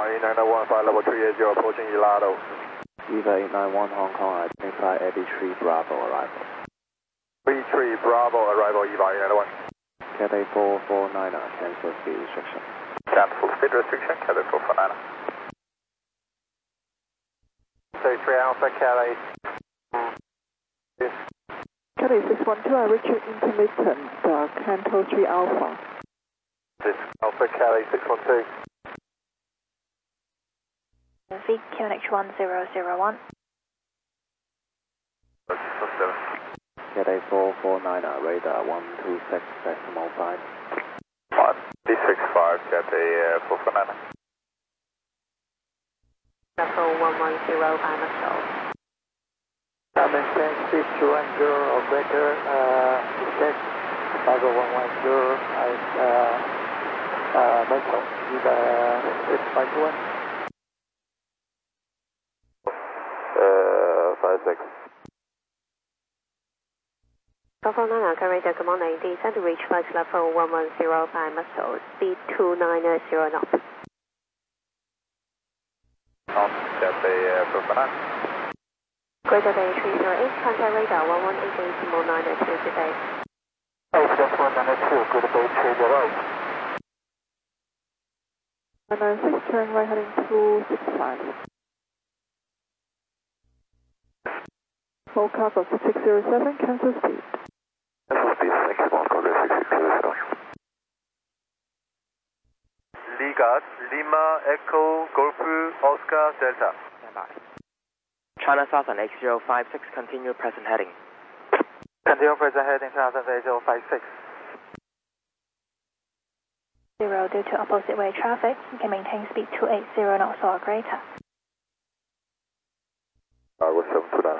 891, flight level 380, approaching Elado. Eva 891 Hong Kong, identify 83 Bravo arrival. 33 Bravo arrival, Eva 891. Cathay 449, cancel speed restriction. Cancel speed restriction, Cathay 449. 33 Alpha, Cathay. Cathay 612, I reach intermittent, Canto 3 Alpha. 6 Alpha, Cathay 612. VQNH 1001. Cathay 449, radar 126.5. 165, Cathay 449. Level 110 by Maxwell. Maintain speed 210 or better, check Chicago 110 Metro with 651. 56. 449, radar, good morning. Descend to reach flight level 110 by Maxwell, speed 290 knots. Cathay 449. Greater Bay 308, contact radar 1188.9 today. Oh, just 192, good Bay 308. 196, turn right heading 265. Full cover for 607, cancel speed. Cancel speed, thank you, Moscow 6600. Ligard, Lima, Echo, Golf, Oscar, Delta. Standby. China Southern 8056, continue present heading. Continue present heading, China Southern 8056. 0 due to opposite way traffic, you can maintain speed 280 knots or greater. Argo 729.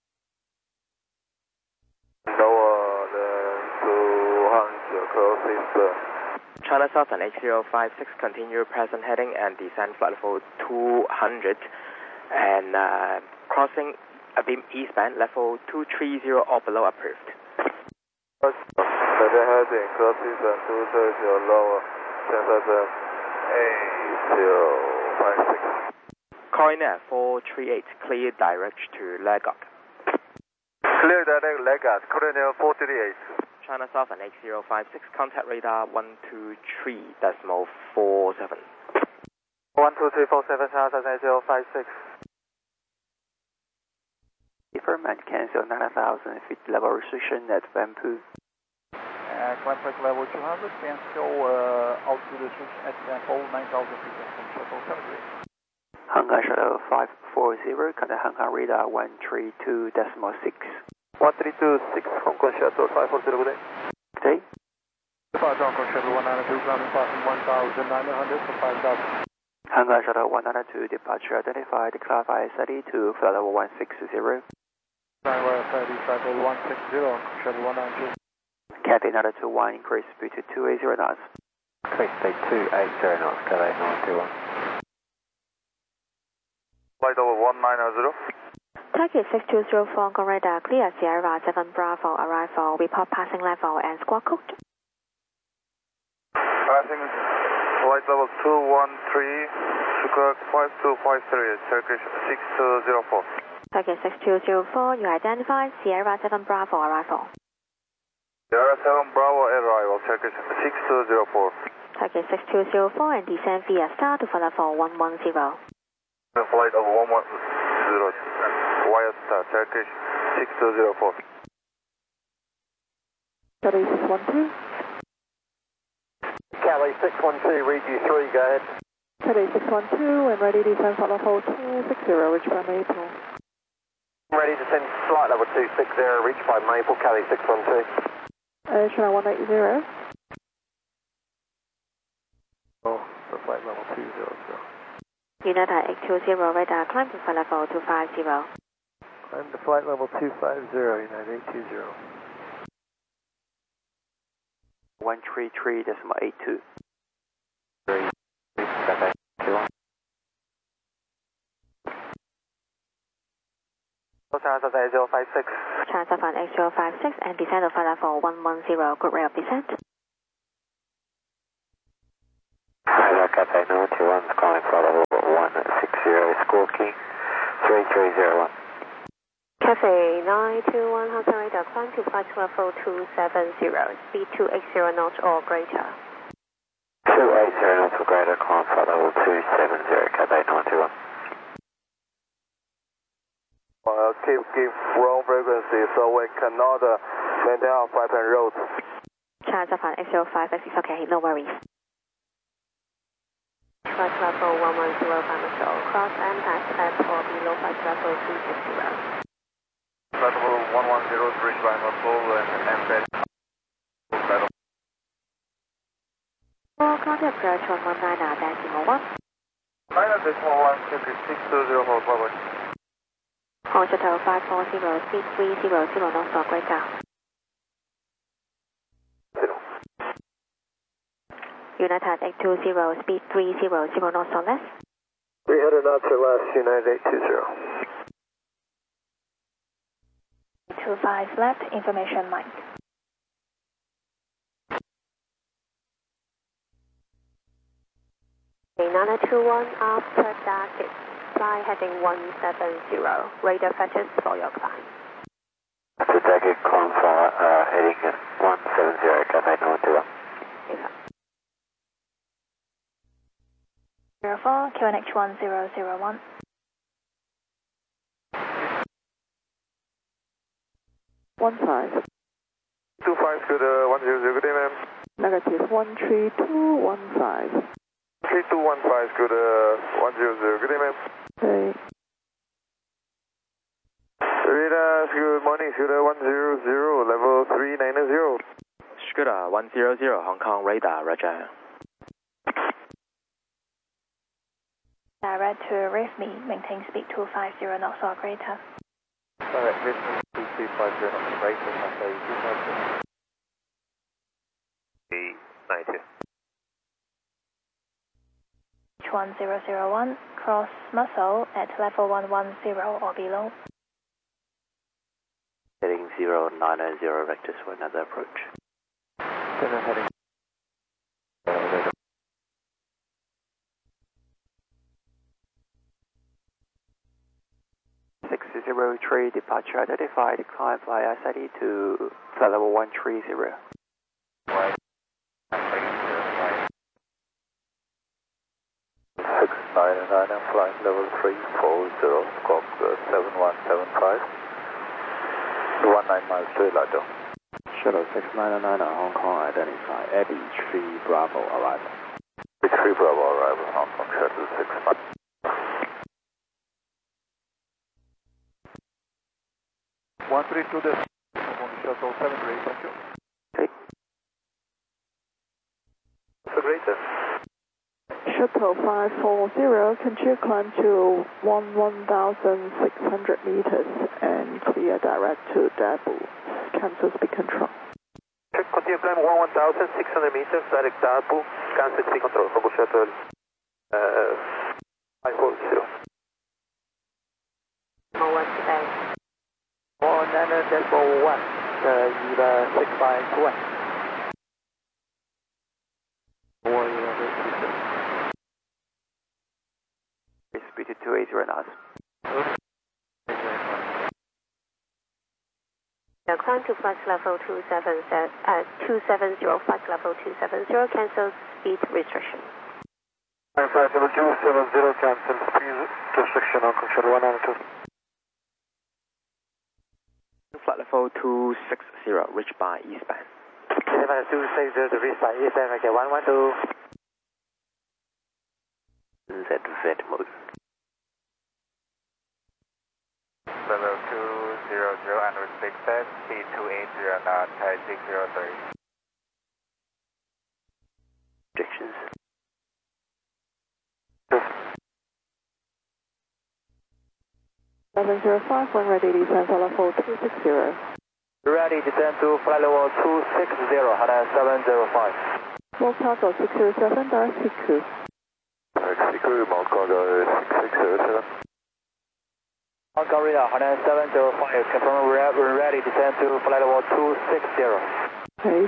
Lower than 200, closest. China Southern 8056, continue present heading and descend flight level 200 and crossing a beam eastbound level 230 or below approved. Present heading, crossing and 230 lower, China Southern 8056. Coordinate 438, clear direct to Lagos. Clear direct Lagos, coordinate 438. China Southern 8056, contact radar 123.47. 12347, China Southern 8056. Deferment cancel 9,000 feet level restriction at Vanpu. Contact level 200, cancel altitude restriction at Vanpu, 9,000 feet from Shuttle Calgary. Hong Kong Shuttle 540, contact Hong Kong radar 132.6. 1326, Hong Kong Shuttle 540, good day. Good day. Departure Hong Kong Shuttle 192, grounding passing 1,900 for 5,000. Hong Kong Shuttle 192, departure identified, clarify SID to flight level 160. Runway 30, flight level 160, Shuttle 192. Cathay 921, increase speed to 280 knots. Increase speed 280 knots, Cathay 921. Flight level 190. Target 6204 Hong Kong radar, clear Sierra 7 Bravo arrival, report passing level and squawk code. Passing flight level 213, Sugar 5253, Turkish 6204. Target 6204, you identify Sierra 7 Bravo arrival. Sierra 7 Bravo arrival, Turkish 6204. Target 6204 and descend via star to flight level 110. Flight level 110, via star, Turkish 6204. Cathay 612. Cathay 612, read you 3, go ahead. Cathay 612 and ready to descend flight level 260, reach by Maple. Ready to send flight level 260, reach by Maple, Cathay 612. China 180. Oh, for flight level 200. United 820 radar, climb to flight level 250. Climb to flight level 250, United 820. 133.82. 3, Cathay 21. China Southern 8056. China Southern 8056 and descend to flight level 110, good rate of descent. Cathay 91, calling flight level 3301. Cafe 921 Hong Kong radar, climb to flight level 270, speed 280 knots or greater. 280 knots or greater, climb flight level 270, Cafe 921. Keep wrong frequency, so we cannot maintain our flight plan route. Charge of X05, that's okay, no worries. Flight level 1105 cross impact at or below flight level 360. Flight level 110, reach by muscle and embed. For contact approach 119 decimal 1. China decimal 1, QQ 620, hold forward. Hold shuttle 540, speed 300 knots or greater. United 820, speed 300 knots or less. 300 knots or less, United 820. 25 left, information Mike. Nana 21 after dark, fly heading 170, radar fetches for your climb. After dark, climb flight heading 170, Cafe 921. 04, QNH 1001. One five. 25 to the 100, good day, ma'am. Negative 13215. 3215 to the 100, good day, ma'am. Okay. Rita, good morning, Scooter 100, level 390. Scooter 100, Hong Kong radar, roger. Direct to RIFME, maintain speed 250 knots or greater. Direct RIFME 2350 knots or greater, Cafe 250. 90. 1001, cross muscle at level 110 or below. Heading 090, vectors for another approach. Heading 603, departure identified, climb via SID to flight level 130. Right. 699 and flying level 340, squawk 7175. 19 miles to Lado. Shuttle 699 Hong Kong, identify Eddie 3 Bravo arrival. 3 Bravo arrival, Hong Kong shuttle 69. to the shuttle 73, thank you. Okay. So greater. Shuttle 540, continue climb to 11,600 meters and clear direct to Dabu. Cancel speed control. Continue climb 11,600 meters, direct Dabu, cancel speed control, Hobo shuttle 540. Over today. 19.1, 6521. Speed to 280 knots. Climb to flight level 270, flight level 270, cancel speed restriction. Flight level 270, cancel speed restriction on control 192. Flight level 260, reach by eastbound. 260 to reach by eastbound, okay, 112. ZZ mode. Level 200 and restricted, speed 280 knots, Thai 603. Restrictions. $705, when ready, descend to level 260. Ready, descend to flight level 260, Hana 705. Mount Cargo 607, direct CQ. Direct CQ, Mount Cargo 6607. Hong Kong radar, Hana 705, confirm we're ready, descend to flight level 260. Okay,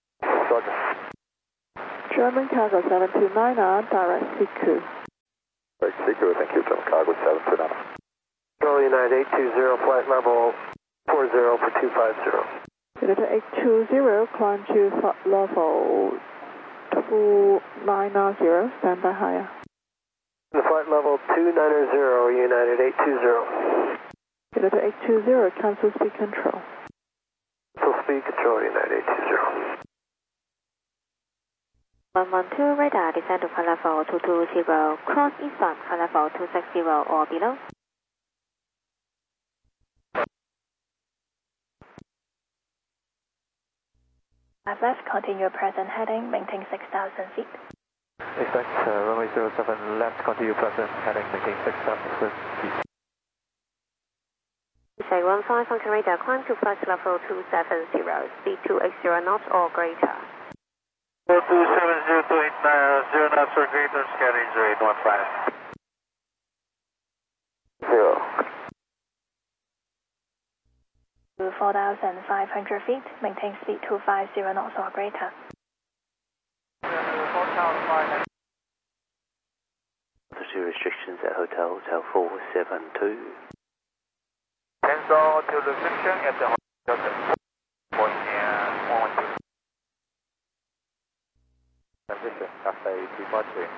Roger. German Cargo 729, direct CQ. Secure, thank you, Jump Cargo 729. Control United 820, flight level 40 for 250. United 820, climb to flight level 290, stand by higher. The flight level 290, United 820. United 820, cancel speed control. Full speed control, United 820. 112 radar, descend to flight level 220, cross eastbound, flight level 260 or below. At left, continue present heading, maintain 6,000 feet. Expect runway 07 left, continue present heading, maintain 6,000 feet. Say 15 function radar, climb to flight level 270, speed 280 knots or greater. 270 to 890 knots or greater, scanning 0815. 0. To 4,500 feet, maintain speed 250 knots or greater. Altitude restrictions at Hotel 472. Cancel altitude restriction at the hotel. Point 112. Transition, Cafe 242.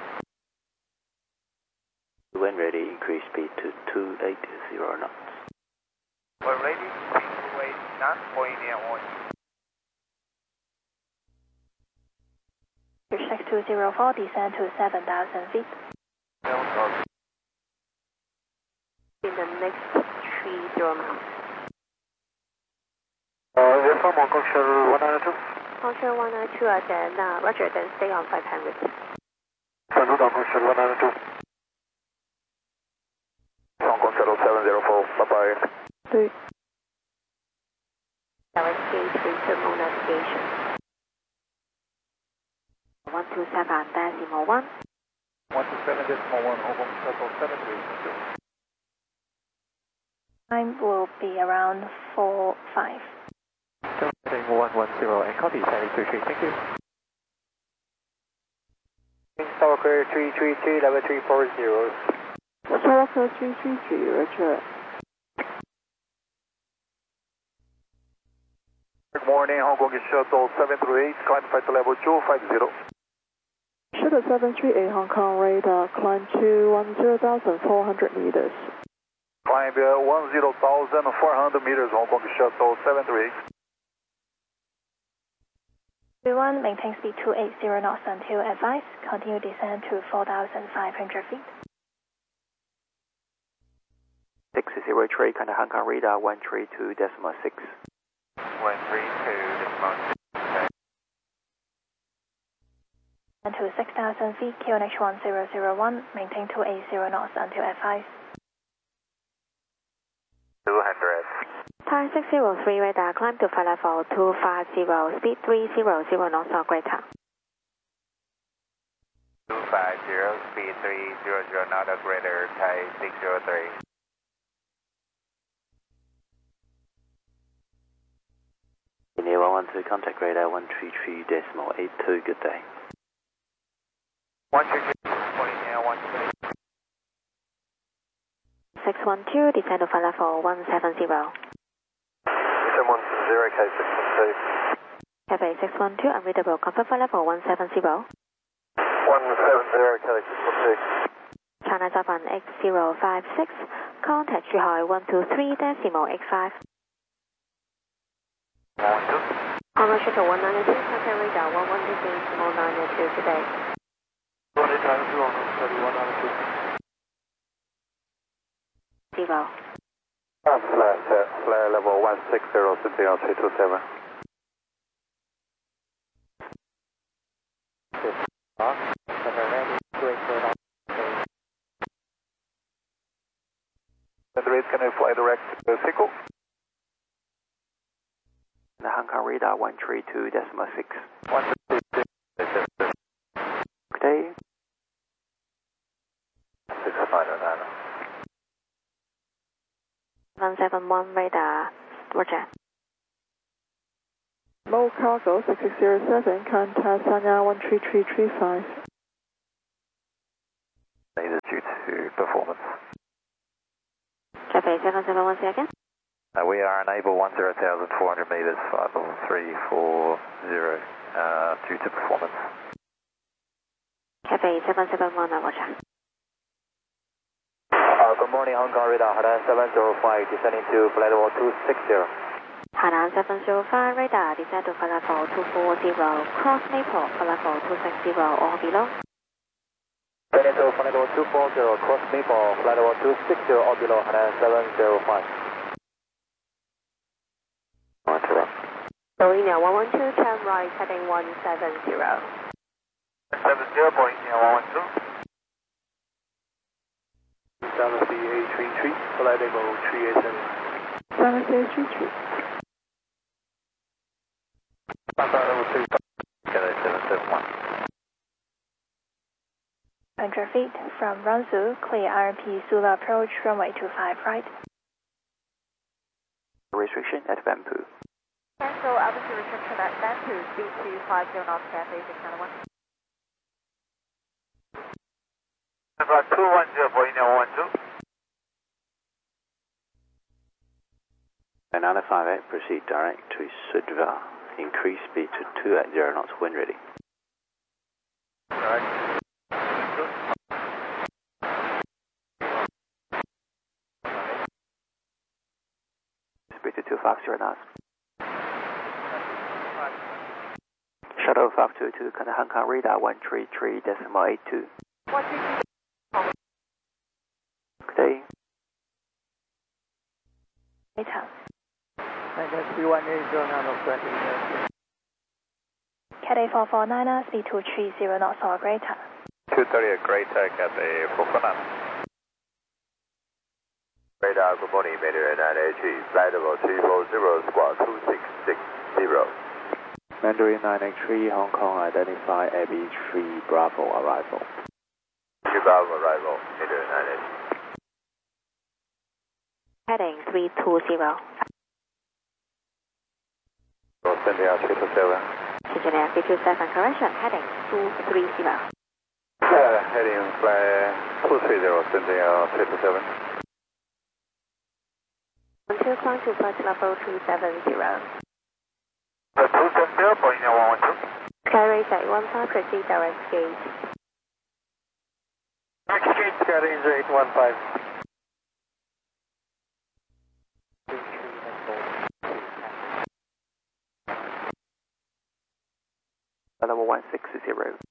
When ready, increase speed to 280 knots. When ready, speed 280 knots, point 1. Your 6204, descend to 7,000 feet. In the next 30 miles. Vietnam, Function 192. Function 192, then Roger, then stay on 500. Function 192. Hong Kong Shuttle 704, bye-bye. 对 Direct gate terminal navigation. 127.1. 127.1, Hong Kong Shuttle 732. Time will be around 4-5. Heading 110 and copy, Sandy 33, thank you. Stalker 333, level 340. Stalker 333, Roger. Good morning, Hong Kong Shuttle 738, climb flight level 250. Shuttle 738 Hong Kong radar, climb to 10,400 meters. Climb 10,400 meters, Hong Kong Shuttle 738. Everyone, maintain speed 280 knots until advice. Continue descent to 4,500 feet. 603, contact Hong Kong radar 132.6. 132.6. And to 6,000 feet, QNH 1001, maintain 280 knots until advice. 200. Time 603 radar, climb to flight level 250, speed 300 knots or greater. 250, speed 300 knots or greater, Thai 603. India 112, contact radar 133.82, good day. 133, point 123. 612, descend to flight level 170. 710, K612. Cafe 612, unreadable, confirm flight level 170. 170, K612. China Japan X056, contact Zhuhai 123.85. Hong Kong Shuttle 192, contact radar 118.92 today. 192, Hong Kong Shuttle 192. 0. Flare level 160, City 327. Can I fly direct to Sequel? The Hong Kong radar 132.6. 132. Good day. 659. 171 radar, Roger. Mo Cargo 6607, contact Sanya 13335. Due to performance. Cathay 771 once again. We are enable 10,400 meters, 51340 due to performance. Cathay 771 level check. Good morning, Hong Kong radar, Hainan 705, descending to flight level 260. Hainan 705 radar, descend to flight level 240, cross Maple, flight level 260 or below. Descending to flight level 240, cross Maple, flight level 260 or below, Hainan 705. Boeing 112, turn right, heading 170. 70, Boeing 112. 73833, flight level 387. 73833. Flight level 2, Cathay 771. 100 feet from Ransu, clear RMP Sula approach, runway 25 right. Restriction at Bamboo. Cancel altitude restriction at Bamboo, speed 250 knots, Cathay 691. About 210, Boeing 112. 958, proceed direct to Sudva. Increase speed to 280 knots, wind ready. Alright. Speed to 250 knots. Shuttle 522, contact Hong Kong radar 133.82. 133. Good day. Later. Cathay 449, speed 230 knots or greater. 230 at greater, Cathay 449. Radar, good morning, Mandarin 983, flight level 340, squawk 2660. Mandarin 983, Hong Kong, identify AB3 Bravo arrival. 3 Bravo arrival, Mandarin 983. Heading 320. Sending out 327. Engineer 327, correction, heading 230. Heading flight 230, sending out 327. 12, climb to flight level 270. 270, Boeing 112. Skyrace 815, proceed direct gate. Next gate, Skyrace 815. Level 160.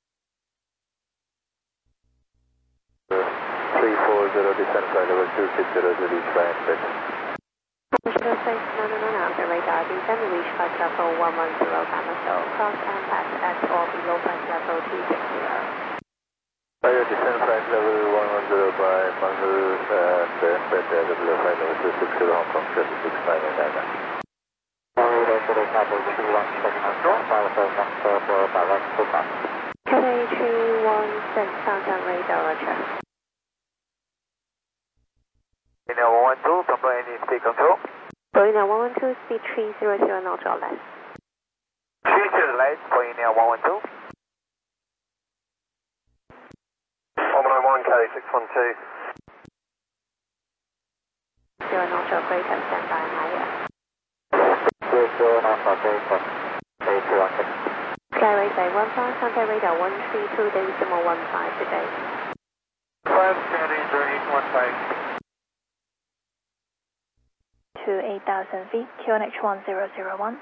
340, descend flight level 260 to reach flight bed. Shuttle 6999, the radar descend to reach flight level 110, Gamma Show, cross and pass at or below flight level 260. Fire descend flight level 110 by Mangu and then bed below flight level 260, Hong Kong 76999. Cathay 316, Southern radar, check. Boeing 112, confirm any speed control. Boeing 112, speed 300 knots or less. 300 less, Boeing 112. 191, Cathay 612. 0 knots or greater, stand by higher. 0 knots or greater, A216. Skyrace 815, contact radar 132.15 today. 5 Skyrace 815. To 8,000 feet, QNH 1001.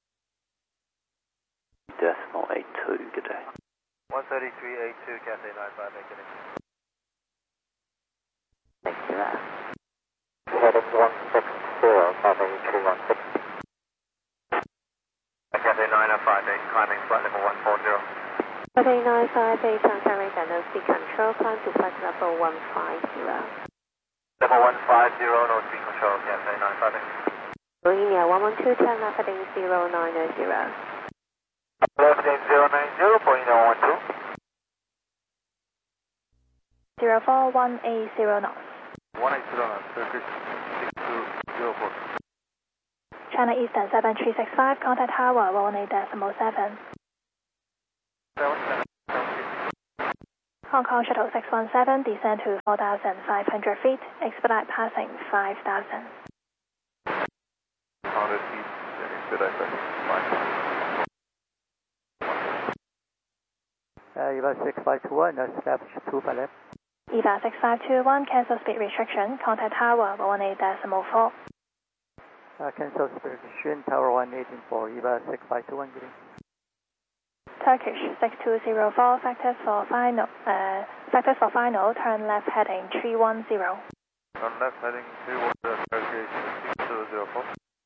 Decimal 82, good day. 133.82, Cathay 95, making it. 60. Heading 160, Cathay 316. Cathay 958, climbing flight level 140. Cathay 958, contact radar, no speed control, climb to flight level 150. Level 150, no speed control, Cathay 958. Boeing 112, turn left heading 090. Left heading 090, Boeing 112. 0480 knots. 180 knots, Turkish 6204. China Eastern 7365, contact tower 118.7. 77. Hong Kong Shuttle 617, descend to 4,500 feet, expedite passing 5,000. 100 feet, expedite passing 5,000. EVA 6521, establish 2 left. EVA 6521, cancel speed restriction, contact tower 118.4. Cancel speed restriction, tower 118.4, EVA 6521, green. Turkish 6204, factors for final, turn left heading 310. Turn left heading 310, Turkish 6204.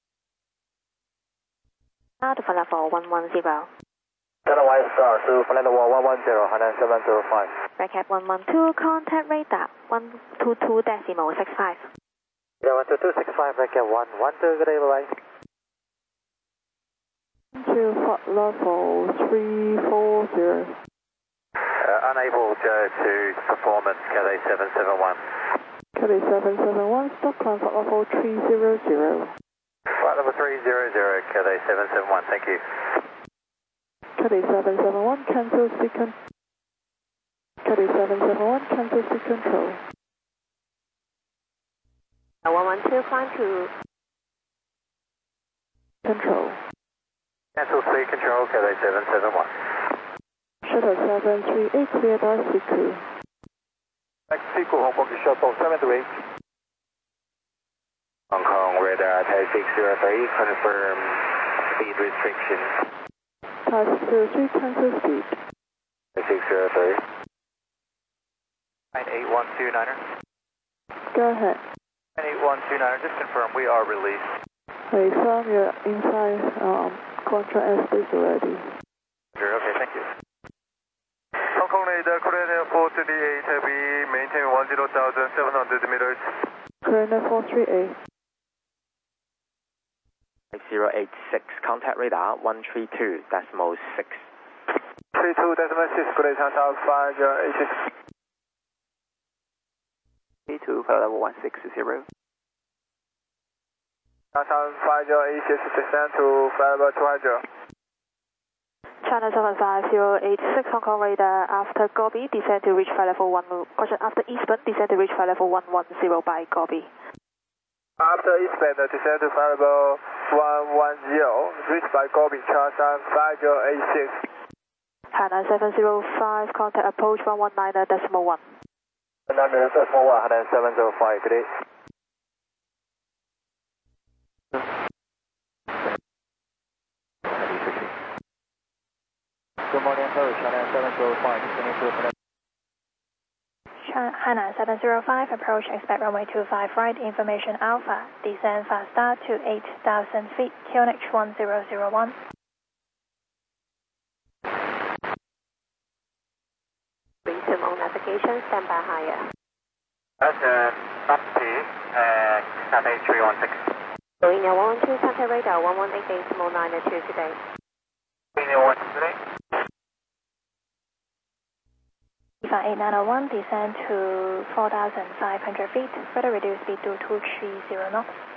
Out for level 110. Channel White Star to flight level 110, Hainan 705. Recap 112, contact radar 122.65. Yeah, 12265, recap 112, good day, bye-bye. To flight level 340. Unable to performance, Cathay 771. Cathay 771, stop climb flight level 300. Flight level 300, Cathay 771, thank you. Cathay 771, cancel speed Cathay 771, cancel speed control. 112, climb to Control. Cancel speed control, Cathay 771. Shuttle 738, cleared RC crew. Mexico, Hong Kong Shuttle 728. Hong Kong radar type 603, confirm speed restriction. Type 603, cancel speed. 603. 98129er. Go ahead. 98129er, just confirm we are released. I found you're inside contra airspace already. Sure, okay, thank you. Hong Kong radar, Korean Air 438 Heavy, maintain 10,700 meters. Korean Air 438. 086, contact radar 132.6. 32.6, Korean Tower 5086. 82, flight level 160. Tower 5086, descend to flight level 200. China 75086, Hong Kong radar after Gobi, descend to reach flight level 1, after Eastbourne, descend to reach flight level 110 by Gobi. After Eastbourne, descend to flight level 110, reach by Gobi, China 5086. China 705, contact approach 119.1. 119.1, Hainan 705, good day. Good morning, approach, Hainan 705, descending to Hainan 705, approach, expect runway 25 right, information Alpha, descend fast start to 8,000 feet, QNH 1001. Resume navigation, stand by higher. That's Cathay 316. Linear 112, contact radar 1188.9 today. Linear 1 today. EVA 8901, descend to 4,500 feet, further reduce speed to 230 knots.